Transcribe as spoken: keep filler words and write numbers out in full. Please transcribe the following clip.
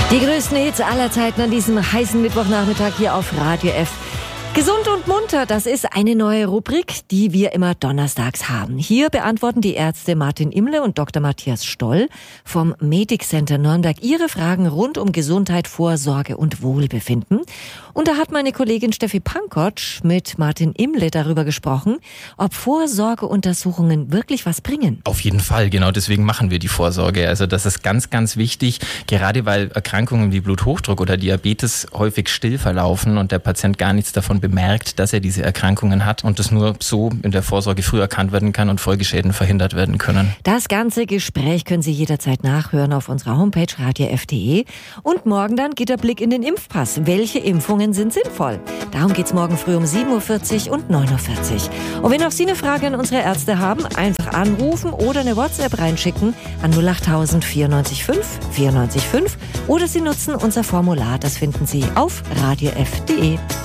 Die größten Hits aller Zeiten an diesem heißen Mittwochnachmittag hier auf Radio F. Gesund und munter, das ist eine neue Rubrik, die wir immer donnerstags haben. Hier beantworten die Ärzte Martin Imle und Doktor Matthias Stoll vom Medic Center Nürnberg ihre Fragen rund um Gesundheit, Vorsorge und Wohlbefinden. Und da hat meine Kollegin Steffi Pankotsch mit Martin Imle darüber gesprochen, ob Vorsorgeuntersuchungen wirklich was bringen. Auf jeden Fall, genau deswegen machen wir die Vorsorge. Also das ist ganz, ganz wichtig, gerade weil Erkrankungen wie Bluthochdruck oder Diabetes häufig still verlaufen und der Patient gar nichts davon bemerkt, dass er diese Erkrankungen hat und das nur so in der Vorsorge früh erkannt werden kann und Folgeschäden verhindert werden können. Das ganze Gespräch können Sie jederzeit nachhören auf unserer Homepage radio f punkt d e und morgen dann geht der Blick in den Impfpass. Welche Impfungen sind sinnvoll? Darum geht's morgen früh um sieben Uhr vierzig und neun Uhr vierzig. Und wenn auch Sie eine Frage an unsere Ärzte haben, einfach anrufen oder eine WhatsApp reinschicken an null acht tausend vierundneunzig fünf vierundneunzig fünf oder Sie nutzen unser Formular, das finden Sie auf radio f punkt d e.